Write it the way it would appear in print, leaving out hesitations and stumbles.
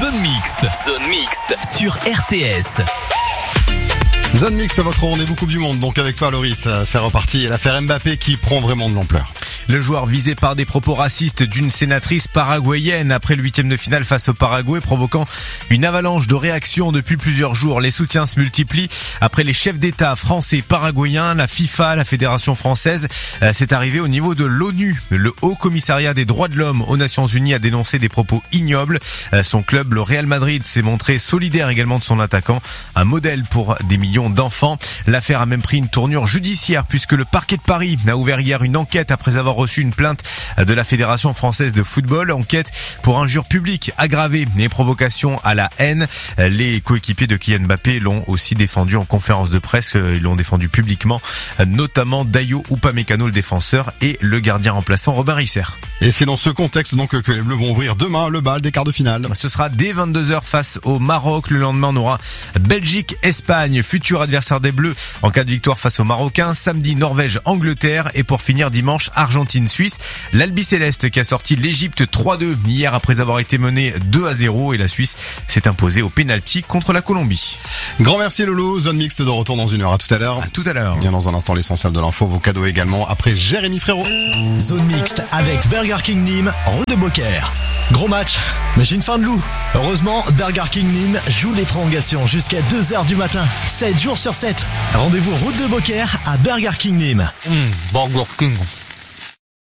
Zone Mixte sur RTS. Zone Mixte, votre rendez-vous Coupe du Monde. Donc avec toi Loris, c'est reparti. Et l'affaire Mbappé qui prend vraiment de l'ampleur. Le joueur visé par des propos racistes d'une sénatrice paraguayenne après le 8e de finale face au Paraguay, provoquant une avalanche de réactions depuis plusieurs jours. Les soutiens se multiplient après les chefs d'État français et paraguayens, la FIFA, la Fédération française. C'est arrivé au niveau de l'ONU. Le Haut Commissariat des droits de l'homme aux Nations Unies a dénoncé des propos ignobles. Son club, le Real Madrid, s'est montré solidaire également de son attaquant, un modèle pour des millions d'enfants. L'affaire a même pris une tournure judiciaire puisque le parquet de Paris a ouvert hier une enquête après avoir reçu une plainte de la Fédération française de football. Enquête pour injure publique aggravée et provocation à la haine. Les coéquipiers de Kylian Mbappé l'ont aussi défendu en conférence de presse. Ils l'ont défendu publiquement, notamment Dayo Upamecano, le défenseur, et le gardien remplaçant Robin Risser. Et c'est dans ce contexte donc que les Bleus vont ouvrir demain le bal des quarts de finale. Ce sera dès 22h face au Maroc. Le lendemain, on aura Belgique-Espagne, futur adversaire des Bleus en cas de victoire face aux Marocains. Samedi, Norvège-Angleterre. Et pour finir, dimanche, Argentine-Suisse. L'Albi Céleste qui a sorti l'Égypte 3-2 hier après avoir été mené 2-0. Et la Suisse s'est imposée au pénalty contre la Colombie. Grand merci Lolo. Zone Mixte de retour dans 1 heure. À tout à l'heure. À tout à l'heure. Bien dans un instant, l'essentiel de l'info, vos cadeaux également. Après Jérémy Frérot. Zone Mixte avec Burger King Nîmes, Route de Beaucaire. Gros match, mais j'ai une faim de loup. Heureusement, Burger King Nîmes joue les prolongations jusqu'à 2h du matin, 7 jours sur 7. Rendez-vous Route de Beaucaire à Burger King Nîmes. Burger King.